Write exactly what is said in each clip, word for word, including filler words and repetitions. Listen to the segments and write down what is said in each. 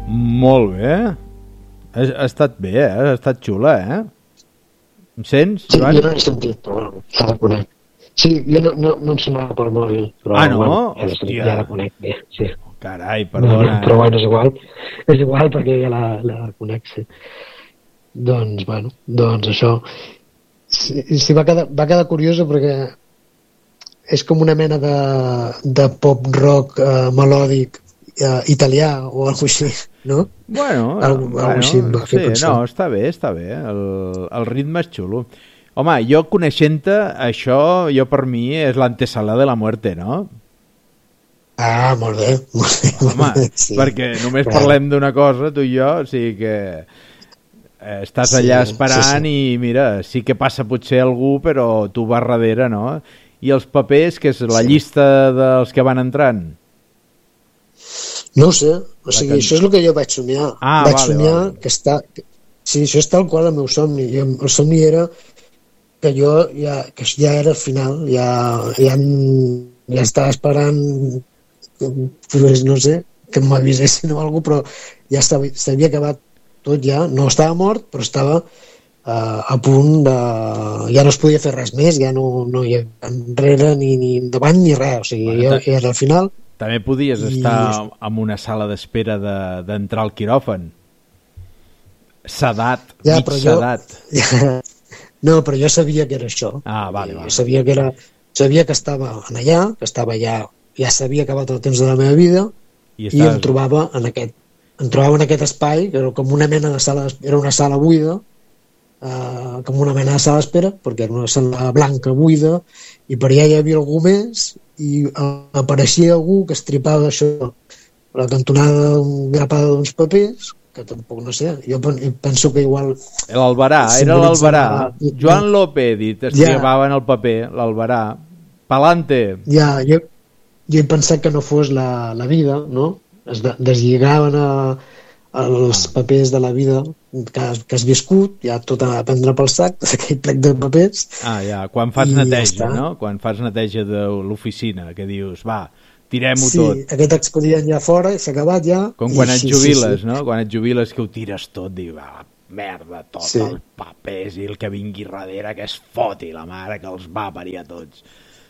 Molt bé. Ha, ha estat bé, eh? Ha estat xula, eh? Em sents, Sí, Joan? jo no he sentit, però bueno, ja la conec. Sí, jo no, no, no em sonava per mòbil, però Ah, no? bueno, ja, la, Hòstia. ja la conec bé, sí. Carai, No, perdona. no, però bueno, és igual. És igual perquè ja la, la conec, sí. Doncs, bueno, doncs això. Sí, sí va, quedar, va quedar curiosa perquè és com una mena de, de pop-rock eh, melòdic eh, italià o alguna així, no? Bueno, Algo, bueno algo així em va fer sí, pensar. no, està bé, està bé. El, el ritme és xulo. Home, jo coneixent-te, això, jo per mi és l'antesala de la muerte, no? Ah, molt bé. Molt bé, molt Home, bé, sí. perquè només Clar. parlem d'una cosa, tu i jo, o sigui que eh, estàs Sí, allà esperant sí, i mira, sí que passa potser algú, però tu vas darrere, no? I els papers, que és la Sí. llista dels que van entrant? No ho sé, o sigui, can- això és el que jo vaig somiar. Ah, vaig vale, somiar vale. que està... Sí, això és tal qual el meu somni. I el somni era que jo ja, que ja era el final, ja, ja, ja estava esperant, pues, no sé, que m'avisessin o alguna cosa, però ja estava- s'havia acabat tot ja. No estava mort, però estava uh, a punt de... Ja no es podia fer res més, ja no, no hi havia enrere ni, ni endavant ni res. O sigui, Bueno, jo, ja era el final. També podies I- estar en una sala d'espera de- d'entrar al quiròfan. Sedat, Ja, mig però jo- sedat. No, però jo sabia que era això. Ah, vale, vale. Jo sabia que era, sabia que estava en allà, que estava ja, ja s'havia acabat el temps de la meva vida I i, estàs... em trobava en aquest, em trobava en aquest espai que era com una mena de sala, d'es- era una sala buida, eh, com una mena de sala d'espera, perquè era una sala blanca buida i per allà hi havia algú més i eh, apareixia algú que estripava això a la cantonada grapada d'uns papers que tampoc no sé, jo pen- penso que igual L'Albarà, era simbolitza- l'Albarà. Joan López, i t'estriapava en el paper, l'Albarà. Palante. ja, jo, jo he pensat que no fos la, la vida, no? Es de, deslligaven a, els papers de la vida que has, que has viscut, ja tot a prendre pel sac, aquell plec de papers. Ah, ja, quan fas I ja neteja, està. no? Quan fas neteja de l'oficina, que dius, va, tirem-ho Sí, tot. aquest expedient ja fora, s'ha acabat ja. Com i quan et sí, jubiles, sí, sí. no? Quan et jubiles que ho tires tot, diu, va, merda, tot, Sí. els papers i el que vingui darrere, que es foti la mare que els va parir a tots.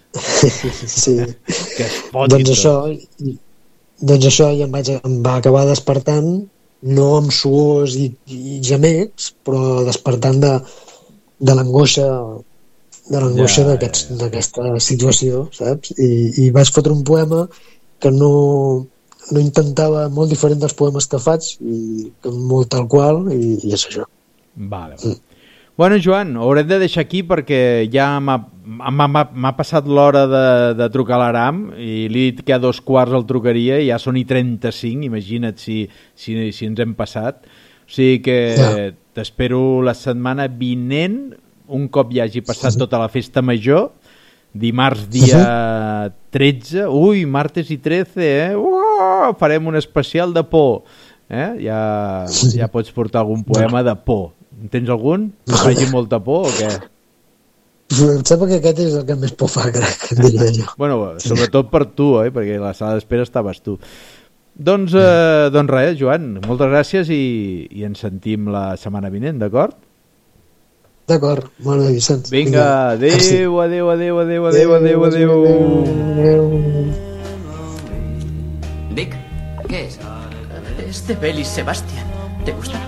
sí. Que es foti doncs tot. això, i- doncs això ja em, vaig, em va acabar despertant, no amb suors i, i gemecs, però despertant de, de l'angoixa de l'angoixa Ja, d'aquests- ja, ja. d'aquesta situació, saps? I, i vaig fotre un poema que no, no intentava molt diferent dels poemes que faig, i que molt tal qual, i, i és això. Vale, vale. Bueno, Joan, ho haurem de deixar aquí perquè ja m'ha m'ha- m'ha m'ha passat l'hora de, de trucar a l'Aram i li he dit que a dos quarts el trucaria i ja són i trenta-cinc, imagina't si, si, si ens hem passat. O sigui que Ja. t'espero la setmana vinent, un cop ja hagi passat Mhm. tota la festa major, dimarts dia tretze, ui, martes i trece, eh? Uah, farem un especial de por. Eh? Ja, ja pots portar algun poema de por. En tens algun? Que faci molta por o què? Em sembla que aquest és el que més por fa, crec, diria jo. Bueno, sobretot per tu, oi? Perquè a la sala d'espera estaves tu. Doncs, eh, doncs res, Joan, moltes gràcies i, i ens sentim la setmana vinent, d'acord? D'acord, molt bé, Vicenç. Vinga, adéu, adéu, adéu, adéu, adéu, adéu, adéu. Adéu. Dick, ¿qué es? Es de Belis Sebastian. ¿Te gusta?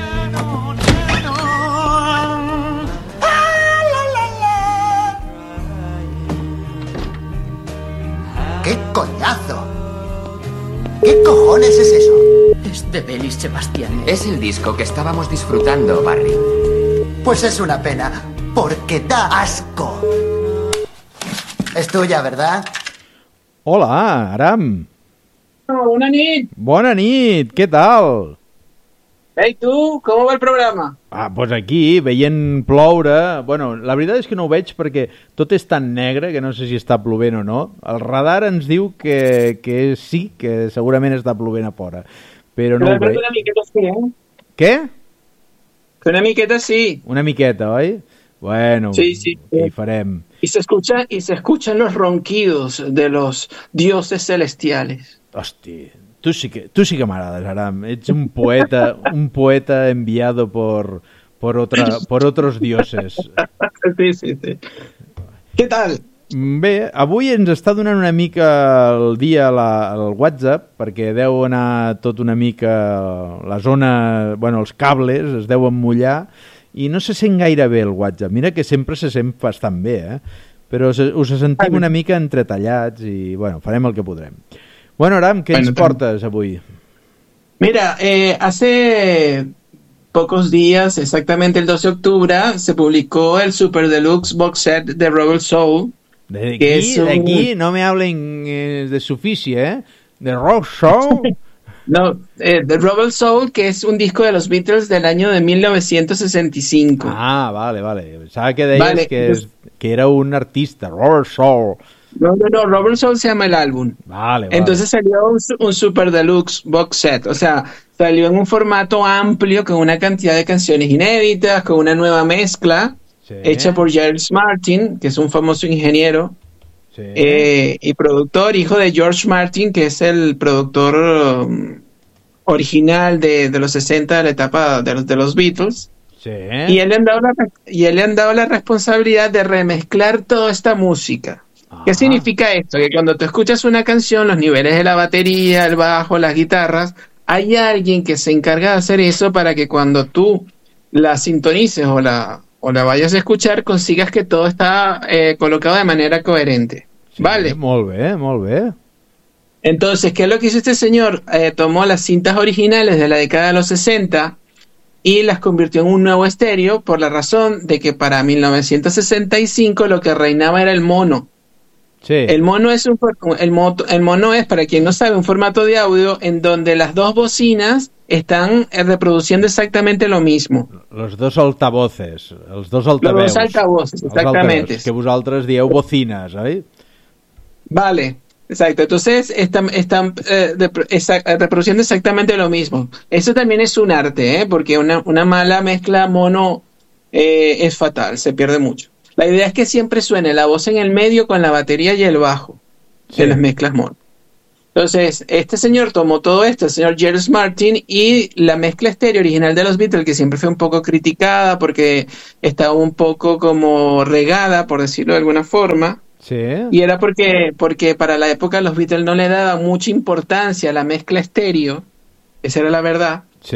¡Qué coñazo! ¿Qué cojones es eso? Es de Belis Sebastian. Es el disco que estábamos disfrutando, Barry. Pues es una pena, porque da asco. Es tuya, ¿verdad? Hola, Aram. Bona nit. Bona nit, què tal? Ei, tu, com va el programa? Ah, doncs aquí, veient ploure... Bueno, la veritat és que no ho veig perquè tot és tan negre que no sé si està plovent o no. El radar ens diu que, que sí, que segurament està plovent a fora. Però no ho veig. Una miqueta sí, eh? Què? Que una miqueta sí. Una miqueta, oi? Bueno, Sí, sí. què hi farem? Y se escucha, y se escuchan los ronquidos de los dioses celestiales. Hosti, tú sí que, tú sí que m'agrades, Aram. Ets un poeta, un poeta enviado por, por, otra, por otros dioses. Sí, sí, sí. Què tal? Bé, avui ens està donant una mica el dia a la, al WhatsApp, perquè deu anar tot una mica la zona, bueno, els cables es deuen mullar, i no se sent gaire bé el WhatsApp. Mira que sempre se sent bastant bé, eh? Però se, us sentim una mica entretallats i, bueno, farem el que podrem. Bueno, Aram, què Bueno, ens portes avui? Mira, eh, hace pocos días, exactamente el doce de octubre, se publicó el Super Deluxe Box Set de Rebel Soul. De que aquí, es un- de aquí no me hablen eh, de Sufici, ¿eh? De Rock Show. No, eh, de Rebel Soul, que es un disco de los Beatles del año de mil novecientos sesenta y cinco. Ah, vale, vale. Pensaba que deies Vale, que, pues- es, que era un artista, Rock Show. No, no, no, Rebel Soul se llama el álbum. Vale, vale. Entonces salió un, su- un Super Deluxe Box Set, o sea, salió en un formato amplio con una cantidad de canciones inéditas, con una nueva mezcla Sí, hecha por Giles Martin, que es un famoso ingeniero sí. eh, y productor, hijo de George Martin, que es el productor um, original de, de los sesenta, de la etapa de los, de los Beatles. Sí. Y él, le han dado la, y él le han dado la responsabilidad de remezclar toda esta música. ¿Qué Ah. significa esto? Que cuando tú escuchas una canción, los niveles de la batería, el bajo, las guitarras, hay alguien que se encarga de hacer eso para que cuando tú la sintonices o la, o la vayas a escuchar, consigas que todo está eh, colocado de manera coherente. Sí, ¿Vale? Molt bé, molt bé. Entonces, ¿qué es lo que hizo este señor? Eh, tomó las cintas originales de la década de los sesenta y las convirtió en un nuevo estéreo por la razón de que para mil novecientos sesenta y cinco lo que reinaba era el mono. Sí. El mono es un for- el, moto- el mono es, para quien no sabe, un formato de audio en donde las dos bocinas están eh, reproduciendo exactamente lo mismo. Los dos altavoces, els dos Los altaveus. dos altavoces, Els exactamente. altaveus, que vosaltres dieu bocines, oi? Vale, exacto. Entonces están, están eh, repro- exa- eh, reproduciendo exactamente lo mismo. Eso también es un arte, ¿eh? Porque una, una mala mezcla mono eh, es fatal, se pierde mucho. La idea es que siempre suene la voz en el medio con la batería y el bajo Sí. de las mezclas mono. Entonces, este señor tomó todo esto, el señor Giles Martin, y la mezcla estéreo original de los Beatles, que siempre fue un poco criticada porque estaba un poco como regada, por decirlo de alguna forma, Sí. y era porque, porque para la época los Beatles no le daban mucha importancia a la mezcla estéreo, esa era la verdad. Sí.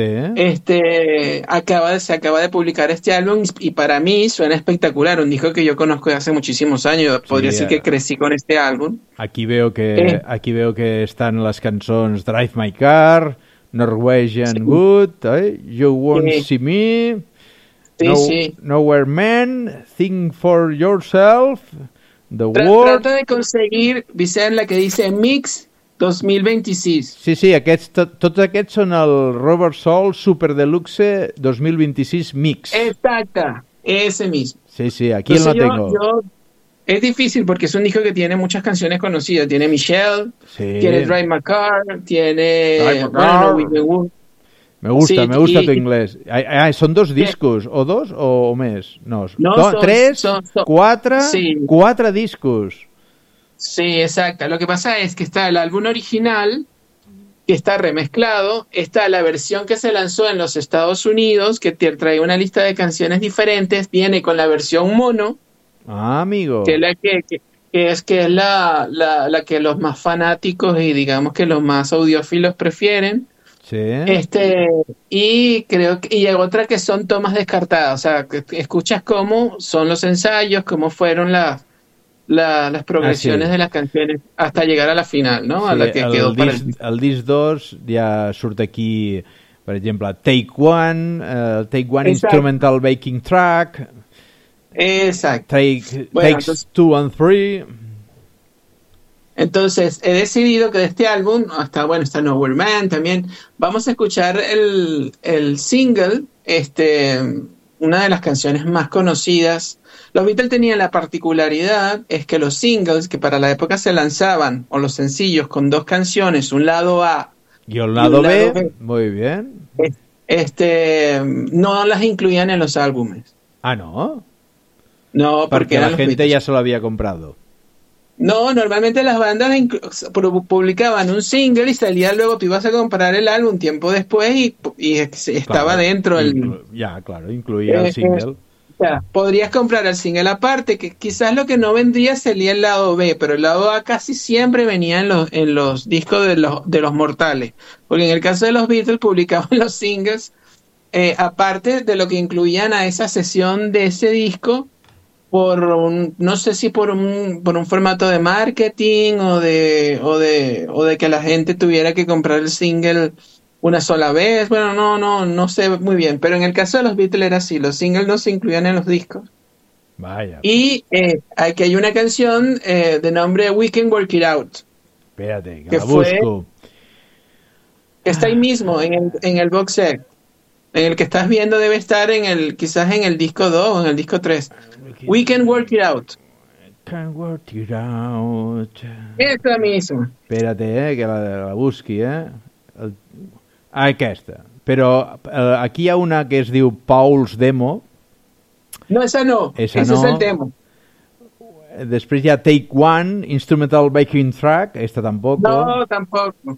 Este acaba de, se acaba de publicar este álbum y para mí suena espectacular, un disco que yo conozco de hace muchísimos años, podría Sí, decir que eh. crecí con este álbum. Aquí veo que Eh. aquí veo que estan les cançons Drive My Car, Norwegian Sí. Wood, eh? You Won't Sí. See Me, Sí, no, sí. Nowhere Man, Think For Yourself, The Tra- World... trata de conseguir, Vicent, la que dice Mix dos mil veintiséis. Sí, sí, aquests, to, tots aquests són el Robert Soul Super Deluxe dos mil vint-i-sis Mix. Exacta, ese mismo. Sí, sí, aquí Entonces lo yo- tengo. yo- es difícil porque es un disco que tiene muchas canciones conocidas. Tiene Michelle, Sí. tiene Drive My Car, tiene Drive My bueno, Car. No, With The Wood. Me gusta, Sí, me gusta y- tu inglés. Ai, ai, són dos discos, o dos, o, o més? No, No, do, son- tres, son- son- quatre, sí. quatre discos. Sí, exacto. Lo que pasa es que está el álbum original, que está remezclado, está la versión que se lanzó en los Estados Unidos, que te trae una lista de canciones diferentes, viene con la versión mono, Ah, amigo. que es la que, que- que es que es la, la, la que los más fanáticos y digamos que los más audiófilos prefieren. Sí. Este, y creo que y hay otra que son tomas descartadas, o sea, que que escuchas cómo son los ensayos, cómo fueron las la- las progresiones Ah, sí. de las canciones hasta llegar a la final, ¿no? a Sí, la que el, quedó para el disc, el disc dos ja surt aquí, per exemple, Take One, uh, Take One Exacte. Instrumental Backing Track, Exacto. take, Bueno, Takes entonces- two and three. Entonces he decidido que de este álbum, hasta bueno, está Nowhere Man también, vamos a escuchar el, el single, este, una de las canciones más conocidas. Los Beatles tenían la particularidad, es que los singles que para la época se lanzaban, o los sencillos con dos canciones, un lado A, Y el lado un lado B, B. muy bien. este, no las incluían en los álbumes. Ah, no, No, porque porque eran la los gente Beatles. ya se lo había comprado. No, normalmente las bandas inclu- publicaban un single y salía luego, tú ibas a comprar el álbum tiempo después y, y estaba claro, dentro el... inclu- ya, claro, incluía el eh, single. O sea, podrías comprar el single aparte, que quizás lo que no vendría sería el lado B, pero el lado A casi siempre venía en los, en los discos de los, de los mortales. Porque en el caso de los Beatles publicaban los singles, eh, aparte de lo que incluían a esa sesión de ese disco, por un, no sé si por un, por un formato de marketing o de, o de, o de que la gente tuviera que comprar el single una sola vez. Bueno, no, no, no sé muy bien, pero en el caso de los Beatles era así, los singles no se incluían en los discos. Vaya. Y eh, aquí hay una canción eh, de nombre We Can Work It Out. Espérate, que, que la fue- busco. Que está ahí mismo, en el, en el box set. En el que estás viendo debe estar en el, quizás en el disco dos o en el disco tres. We Can Work It Out. Can work it out. Esa misma. Espérate, eh, que la, la busqui, eh? El... Ah, aquesta. Però eh, aquí hi ha una que es diu Paul's Demo. No, esa no. Esa Ese no. es el demo. Després hi ha Take One, Instrumental Backing Track. Esta tampoc. No, tampoco.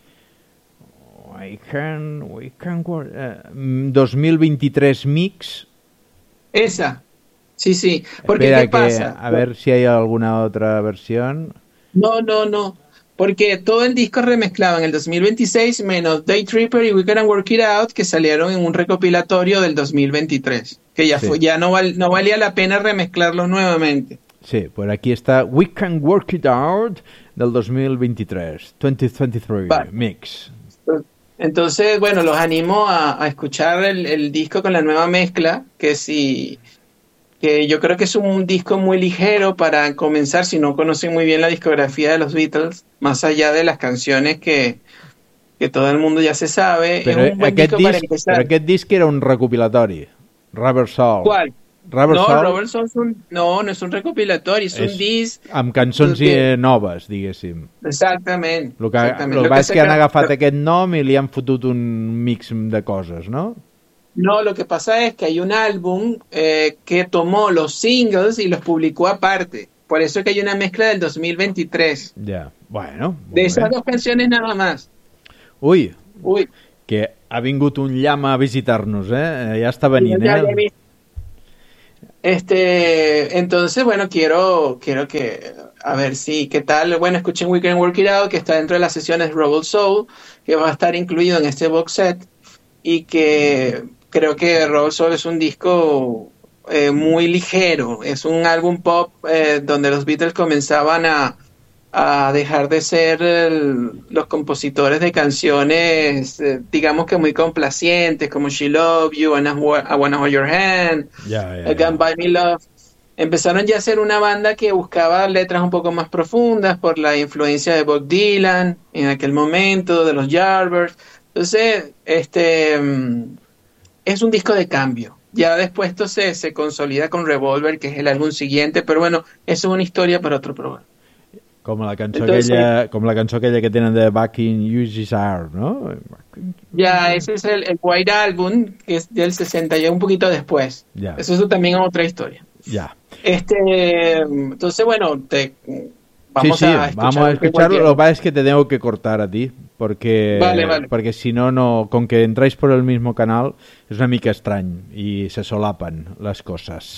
I can, we can work, eh, dos mil veintitrés Mix. Esa. Sí, sí. Porque Espera ¿qué que, pasa? a ver si hay alguna otra versión. No, no, no. Porque todo el disco remezclaba en el dos mil veintiséis menos Day Tripper y We Can Work It Out, que salieron en un recopilatorio del dos mil veintitrés. Que ya, Sí. fue, ya no, val, no valía la pena remezclarlos nuevamente. Sí, por aquí está We Can Work It Out del dos mil veintitrés, dos mil veintitrés Vale. Mix. Entonces, bueno, los animo a, a escuchar el, el disco con la nueva mezcla, que si que yo creo que es un disco muy ligero para comenzar, si no conocen muy bien la discografía de los Beatles, más allá de las canciones que, que todo el mundo ya se sabe, Però es un buen aquest, disco para disc, empezar. però aquest disc era un recopilatori. Rubber Soul. ¿Cuál? Rubber No, Soul Robert Soul es un- no, no es un recopilatorio, es, És- un disc. amb cançons que- eh, noves, diguéssim. Exactamente. El que, exactamente. el Lo que és se que han ca- agafat aquest nom i li han fotut un mix de coses, no? No, lo que pasa es que hay un álbum eh, que tomó los singles y los publicó aparte. Por eso es que hay una mezcla del dos mil veintitrés. Ja, bueno. molt De bé. esas dos canciones nada más. Ui, Uy, que ha vingut un llama a visitar-nos, eh? Ja està venint, ya- ya eh? vi. Este, entonces, bueno, quiero, quiero que, a ver si, qué tal. Bueno, escuchen We Can Work It Out, que está dentro de las sesiones Rebel Soul, que va a estar incluido en este box set, y que creo que Rebel Soul es un disco eh, muy ligero, es un álbum pop eh, donde los Beatles comenzaban a, a dejar de ser el- los compositores de canciones, eh, digamos que muy complacientes, como She Love You, I Wanna, I Wanna Hold Your Hand, Ja, ja, I Can't ja. Buy Me Love. Empezaron ya a ser una banda que buscaba letras un poco más profundas por la influencia de Bob Dylan en aquel momento, de los Yardbirds. Entonces, este mm, es un disco de cambio. Ya después esto se, se consolida con Revolver, que es el álbum siguiente, pero bueno, eso es una historia para otro programa. Com la cançó Entonces- aquella, com la cançó aquella que tenen de Back in U S S R, no? Ya, ese es el, el White Album, que es del sesenta, ya un poquito después. Ya. Eso, eso también es otra historia. Ya. Este, entonces, bueno, te, vamos sí, sí, a escuchar. vamos a escucharlo. Lo que pasa es que te tengo que cortar a ti, porque, Vale, vale. porque si no, no, con que entráis por el mismo canal es una mica estrany i se solapen les coses.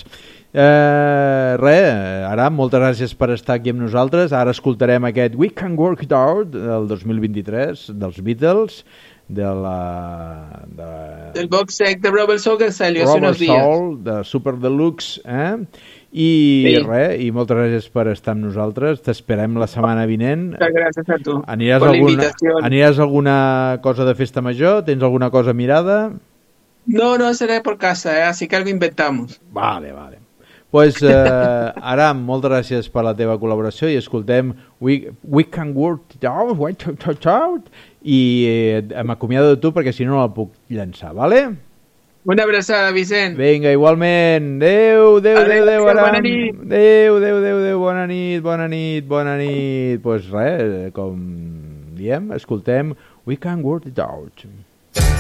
Eh, res, ara moltes gràcies per estar aquí amb nosaltres. Ara escoltarem aquest We Can Work It Out del dos mil vint-i-tres dels Beatles, de la de El box set de Rebel Soul que salió hace Rubber unos días. Soul, de Super Deluxe, eh? I Sí. res, i moltes gràcies per estar amb nosaltres. T'esperem la setmana vinent. Muchas gracias a tú Aniràs por a la alguna, invitación. aniràs a alguna cosa de festa major? Tens alguna cosa mirada? No, no será por casa, ¿eh? Así que algo inventamos. Vale, vale. Pues, eh, Aram, moltes gràcies per la teva col·laboració i escoltem We, we Can Work It Out, Wait, out, out, out, i eh, m'acomiado de tu perquè si no no la puc llançar, vale? Una abrazada, Vicent. Vinga, igualment. Adéu, adéu, adéu, adéu, Adéu, Aram. bona nit. Adéu, adéu, adéu, adéu, bona nit, bona nit, bona nit. Pues res, com diem, escoltem We Can Work It Out.